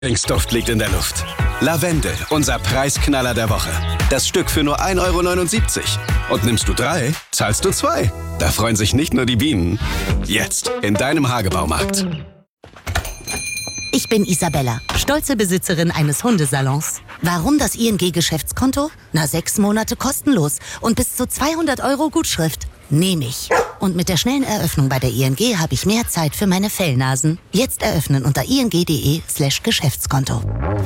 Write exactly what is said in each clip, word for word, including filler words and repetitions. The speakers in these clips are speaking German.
Duft liegt in der Luft. Lavendel, unser Preisknaller der Woche. Das Stück für nur ein Euro neunundsiebzig. Und nimmst du drei, zahlst du zwei. Da freuen sich nicht nur die Bienen. Jetzt in deinem Hagebaumarkt. Ich bin Isabella, stolze Besitzerin eines Hundesalons. Warum das I N G-Geschäftskonto? Na, sechs Monate kostenlos und bis zu zweihundert Euro Gutschrift. Nehme ich. Und mit der schnellen Eröffnung bei der I N G habe ich mehr Zeit für meine Fellnasen. Jetzt eröffnen unter ing.de slash Geschäftskonto.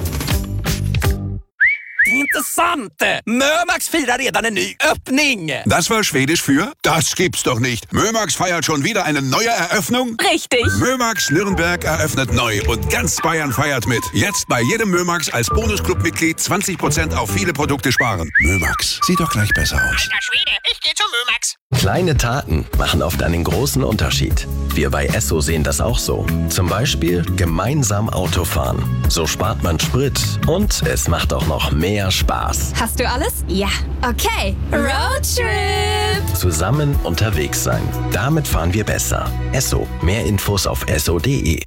Intressant! Mömax firar redan en ny öppning! Das war Schwedisch für? Das gibt's doch nicht. Mömax feiert schon wieder eine neue Eröffnung? Richtig! Mömax Nürnberg eröffnet neu und ganz Bayern feiert mit. Jetzt bei jedem Mömax als Bonusclub-Mitglied zwanzig Prozent auf viele Produkte sparen. Mömax, sieht doch gleich besser aus. Alter Schwede, ich geh zu Mömax! Kleine Taten machen oft einen großen Unterschied. Wir bei Esso sehen das auch so. Zum Beispiel gemeinsam Autofahren. So spart man Sprit und es macht auch noch mehr Spaß. Hast du alles? Ja. Okay. Roadtrip! Zusammen unterwegs sein. Damit fahren wir besser. Esso. Mehr Infos auf esso punkt de.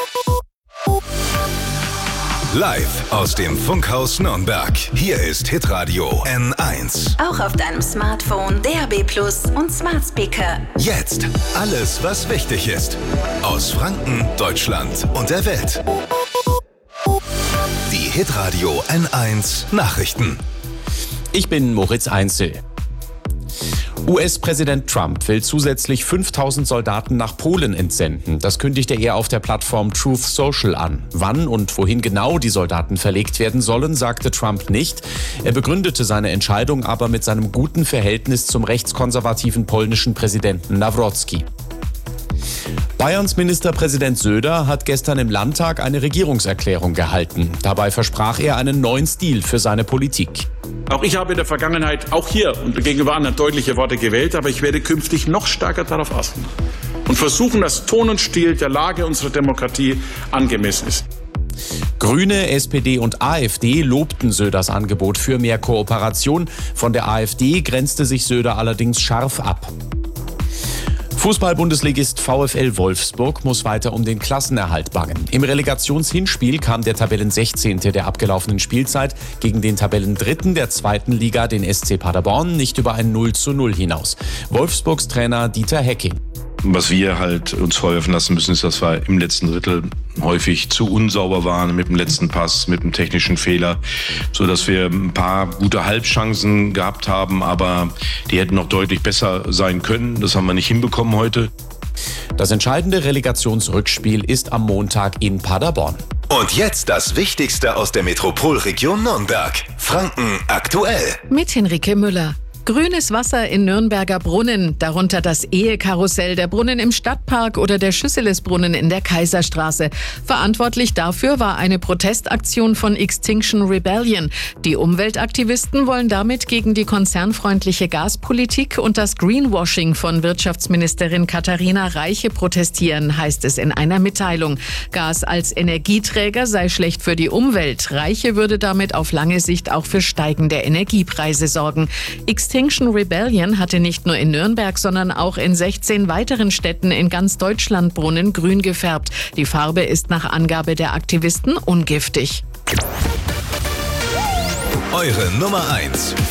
Live aus dem Funkhaus Nürnberg. Hier ist Hitradio N eins. Auch auf deinem Smartphone, D A B Plus und Smart Speaker. Jetzt alles, was wichtig ist. Aus Franken, Deutschland und der Welt. Die Hitradio N eins Nachrichten. Ich bin Moritz Einzel. U S-Präsident Trump will zusätzlich fünftausend Soldaten nach Polen entsenden. Das kündigte er auf der Plattform Truth Social an. Wann und wohin genau die Soldaten verlegt werden sollen, sagte Trump nicht. Er begründete seine Entscheidung aber mit seinem guten Verhältnis zum rechtskonservativen polnischen Präsidenten Nawrocki. Bayerns Ministerpräsident Söder hat gestern im Landtag eine Regierungserklärung gehalten. Dabei versprach er einen neuen Stil für seine Politik. Auch ich habe in der Vergangenheit, auch hier und gegenüber anderen, deutliche Worte gewählt, aber ich werde künftig noch stärker darauf achten und versuchen, dass Ton und Stil der Lage unserer Demokratie angemessen ist. Grüne, S P D und A f D lobten Söders Angebot für mehr Kooperation. Von der AfD grenzte sich Söder allerdings scharf ab. Fußball-Bundesligist VfL Wolfsburg muss weiter um den Klassenerhalt bangen. Im Relegationshinspiel kam der Tabellensechzehnte der abgelaufenen Spielzeit gegen den Tabellendritten der zweiten Liga, den S C Paderborn, nicht über ein null zu null hinaus. Wolfsburgs Trainer Dieter Hecking. Was wir halt uns vorwerfen lassen müssen, ist, dass wir im letzten Drittel häufig zu unsauber waren mit dem letzten Pass, mit dem technischen Fehler, so dass wir ein paar gute Halbchancen gehabt haben, aber die hätten noch deutlich besser sein können. Das haben wir nicht hinbekommen heute. Das entscheidende Relegationsrückspiel ist am Montag in Paderborn. Und jetzt das Wichtigste aus der Metropolregion Nürnberg. Franken aktuell. Mit Henrike Müller. Grünes Wasser in Nürnberger Brunnen, darunter das Ehekarussell, der Brunnen im Stadtpark oder der Schüsselesbrunnen in der Kaiserstraße. Verantwortlich dafür war eine Protestaktion von Extinction Rebellion. Die Umweltaktivisten wollen damit gegen die konzernfreundliche Gaspolitik und das Greenwashing von Wirtschaftsministerin Katharina Reiche protestieren, heißt es in einer Mitteilung. Gas als Energieträger sei schlecht für die Umwelt. Reiche würde damit auf lange Sicht auch für steigende Energiepreise sorgen. Extinction Rebellion hatte nicht nur in Nürnberg, sondern auch in sechzehn weiteren Städten in ganz Deutschland Brunnen grün gefärbt. Die Farbe ist nach Angabe der Aktivisten ungiftig. Eure Nummer eins.